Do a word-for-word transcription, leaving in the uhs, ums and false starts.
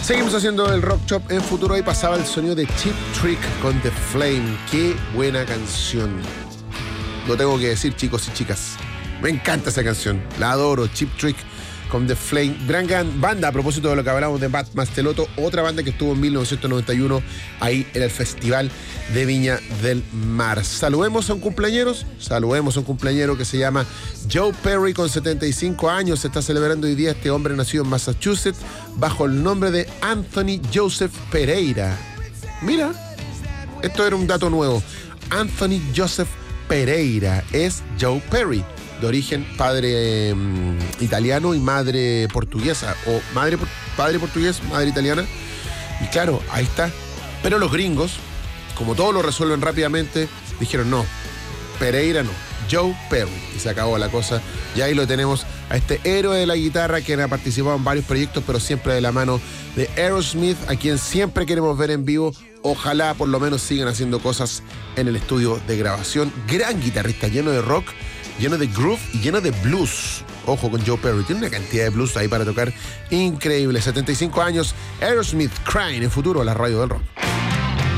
Seguimos haciendo el Rock Shop en Futuro y pasaba el sonido de Cheap Trick con The Flame. Qué buena canción. Lo tengo que decir, chicos y chicas. Me encanta esa canción. La adoro. Cheap Trick con The Flame. Gran, gran banda, a propósito de lo que hablábamos de Bat Mastelotto. Otra banda que estuvo en mil novecientos noventa y uno ahí en el Festival de Viña del Mar. Saludemos a un cumpleañero. Saludemos a un cumpleañero que se llama Joe Perry, con setenta y cinco años. Se está celebrando hoy día este hombre nacido en Massachusetts bajo el nombre de Anthony Joseph Pereira. Mira, esto era un dato nuevo. Anthony Joseph Pereira es Joe Perry, de origen padre eh, italiano y madre portuguesa, o madre, padre portugués, madre italiana. Y claro, ahí está. Pero los gringos, como todo lo resuelven rápidamente, dijeron no, Pereira no, Joe Perry. Y se acabó la cosa. Y ahí lo tenemos a este héroe de la guitarra que ha participado en varios proyectos, pero siempre de la mano de Aerosmith, a quien siempre queremos ver en vivo. Ojalá por lo menos sigan haciendo cosas en el estudio de grabación. Gran guitarrista, lleno de rock, lleno de groove y lleno de blues. Ojo con Joe Perry, tiene una cantidad de blues ahí para tocar increíble. setenta y cinco años, Aerosmith, Crying en Futuro, la radio del rock.